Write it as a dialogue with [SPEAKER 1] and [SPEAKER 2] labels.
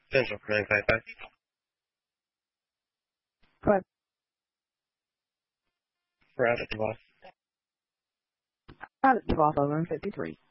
[SPEAKER 1] Central 955.
[SPEAKER 2] Go ahead.
[SPEAKER 1] We're out at DeVos.
[SPEAKER 2] Out at DeVos, room 53.